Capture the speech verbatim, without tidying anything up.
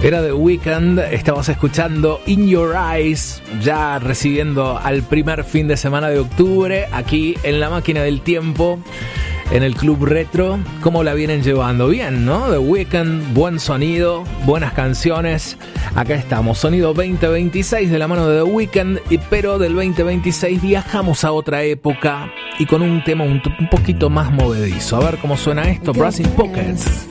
Era The Weeknd, estabas escuchando In Your Eyes, ya recibiendo al primer fin de semana de octubre, aquí en la máquina del tiempo, en el Club Retro. ¿Cómo la vienen llevando? Bien, ¿no? The Weeknd, buen sonido, buenas canciones. Acá estamos, sonido veinte veintiséis de la mano de The Weeknd, pero del veinte veintiséis viajamos a otra época y con un tema un, un poquito más movedizo. A ver cómo suena esto, Brass in Pockets.